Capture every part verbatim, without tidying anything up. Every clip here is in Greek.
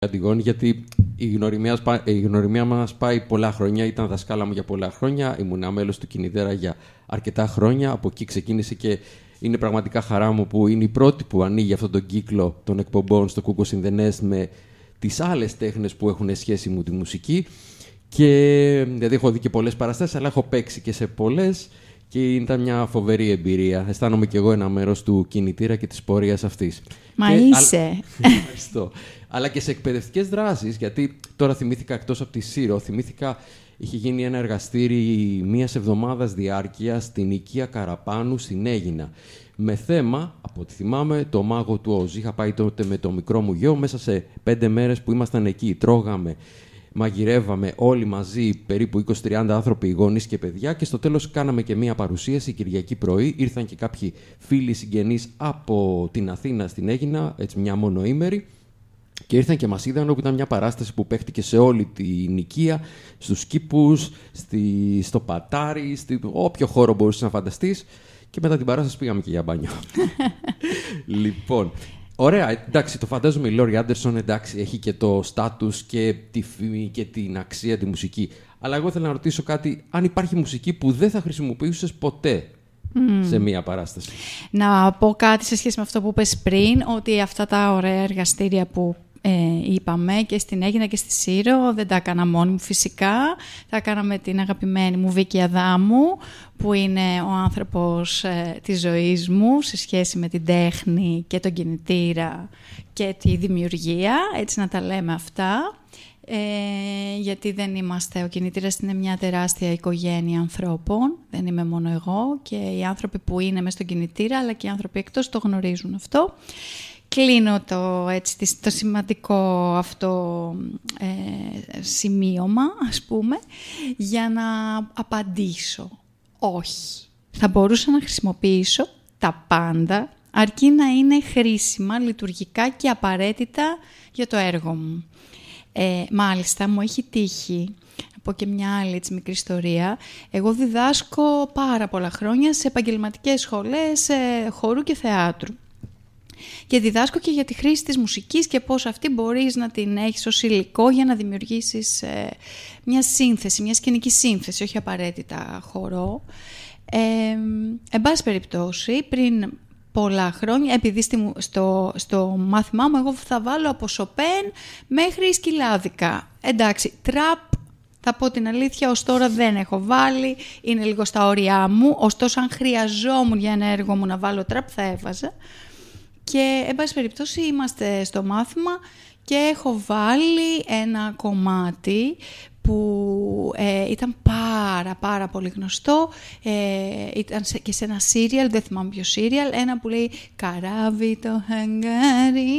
Αντιγόνη, γιατί η γνωριμία, η γνωριμία μας πάει πολλά χρόνια. Ήταν δασκάλα μου για πολλά χρόνια. Ήμουν μέλος του Κινητέρα για αρκετά χρόνια. Από εκεί ξεκίνησε και είναι πραγματικά χαρά μου που είναι η πρώτη που ανοίγει αυτόν τον κύκλο των εκπομπών στο Κούκος in the Nest με τις άλλες τέχνες που έχουν σχέση με τη μουσική. Και δηλαδή έχω δει και πολλές παραστάσεις, αλλά έχω παίξει και σε πολλές και ήταν μια φοβερή εμπειρία. Αισθάνομαι κι εγώ ένα μέρος του κινητήρα και της πορείας αυτής. Μα και, είσαι. Ευχαριστώ. Αλλά και σε εκπαιδευτικές δράσεις, γιατί τώρα θυμήθηκα εκτός από τη Σύρο, θυμήθηκα είχε γίνει ένα εργαστήρι μίας εβδομάδας διάρκειας στην οικία Καραπάνου στην Αίγινα. Με θέμα, από ό,τι θυμάμαι, το μάγο του Όζ. Είχα πάει τότε με το μικρό μου γιο, μέσα σε πέντε μέρες που ήμασταν εκεί. Τρώγαμε, μαγειρεύαμε όλοι μαζί, περίπου είκοσι με τριάντα άνθρωποι, γονείς και παιδιά, και στο τέλος κάναμε και μία παρουσίαση Κυριακή πρωί. Ήρθαν και κάποιοι φίλοι συγγενείς από την Αθήνα στην Αίγινα, έτσι μια μονοήμερη. Και ήρθαν και μας είδαν, όπου ήταν μια παράσταση που παίχτηκε σε όλη την οικία, στους κήπους, στη, στο πατάρι, στη, όποιο χώρο μπορούσες να φανταστείς. Και μετά την παράσταση πήγαμε και για μπάνιο. Λοιπόν, ωραία, εντάξει, το φαντάζομαι η Λόρι Άντερσον, εντάξει, έχει και το στάτους και τη φήμη και την αξία τη μουσική. Αλλά εγώ ήθελα να ρωτήσω κάτι, αν υπάρχει μουσική που δεν θα χρησιμοποιούσες ποτέ mm. σε μία παράσταση. Να πω κάτι σε σχέση με αυτό που είπες πριν, ότι αυτά τα ωραία εργαστήρια που ε, είπαμε και στην Αίγινα και στη Σύρο δεν τα έκανα μόνη μου φυσικά. Τα έκανα με την αγαπημένη μου Βίκη Αδάμου, που είναι ο άνθρωπος ε, της ζωής μου σε σχέση με την τέχνη και τον κινητήρα και τη δημιουργία, έτσι να τα λέμε αυτά. Ε, γιατί δεν είμαστε, ο κινητήρας είναι μια τεράστια οικογένεια ανθρώπων, δεν είμαι μόνο εγώ, και οι άνθρωποι που είναι μες στον κινητήρα αλλά και οι άνθρωποι εκτός το γνωρίζουν αυτό. Κλείνω το, έτσι, το σημαντικό αυτό ε, σημείωμα, ας πούμε, για να απαντήσω. Όχι. Θα μπορούσα να χρησιμοποιήσω τα πάντα, αρκεί να είναι χρήσιμα, λειτουργικά και απαραίτητα για το έργο μου. Ε, μάλιστα, μου έχει τύχει, να πω και μια άλλη έτσι, μικρή ιστορία. Εγώ διδάσκω πάρα πολλά χρόνια σε επαγγελματικές σχολές ε, χορού και θεάτρου. Και διδάσκω και για τη χρήση της μουσικής και πώς αυτή μπορείς να την έχεις ως υλικό για να δημιουργήσεις ε, μια σύνθεση, μια σκηνική σύνθεση, όχι απαραίτητα χορό. Ε, εν πάση περιπτώσει, πριν πολλά χρόνια, επειδή στο, στο μάθημά μου εγώ θα βάλω από Σοπέν μέχρι σκυλάδικα. Εντάξει, τραπ, θα πω την αλήθεια, ως τώρα δεν έχω βάλει, είναι λίγο στα όρια μου, ωστόσο αν χρειαζόμουν για ένα έργο μου να βάλω τραπ θα έβαζα. Και εν πάση περιπτώσει είμαστε στο μάθημα και έχω βάλει ένα κομμάτι που ε, ήταν πάρα πάρα πολύ γνωστό, ε, ήταν σε, και σε ένα σύριαλ, δεν θυμάμαι ποιο σύριαλ, ένα που λέει «Καράβι το χαγκάρι»,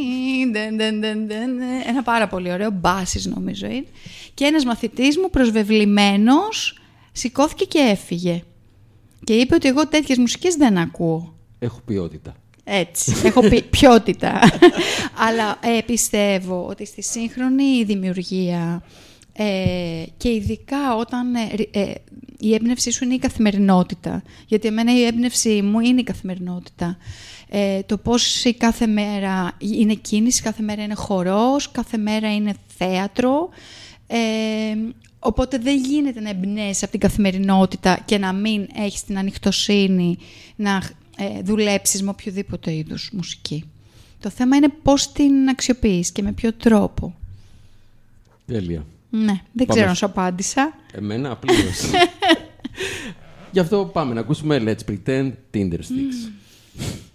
ένα πάρα πολύ ωραίο, μπάσις νομίζω είναι, και ένας μαθητής μου προσβεβλημένος σηκώθηκε και έφυγε και είπε ότι εγώ τέτοιες μουσικές δεν ακούω. Έχω ποιότητα. Έτσι, έχω πει ποιότητα. Αλλά ε, πιστεύω ότι στη σύγχρονη δημιουργία ε, και ειδικά όταν ε, ε, η έμπνευσή σου είναι η καθημερινότητα, γιατί εμένα η έμπνευσή μου είναι η καθημερινότητα, ε, το πώς η κάθε μέρα είναι κίνηση, κάθε μέρα είναι χορός, κάθε μέρα είναι θέατρο, ε, οπότε δεν γίνεται να εμπνέσεις από την καθημερινότητα και να μην έχεις την ανοιχτοσύνη να ε, δουλέψεις με οποιοδήποτε είδους μουσική. Το θέμα είναι πώς την αξιοποιείς και με ποιο τρόπο. Τέλεια. Ναι, δεν πάμε. ξέρω αν σου απάντησα. Εμένα απλώς. Γι' αυτό πάμε να ακούσουμε Let's Pretend Tindersticks. Mm.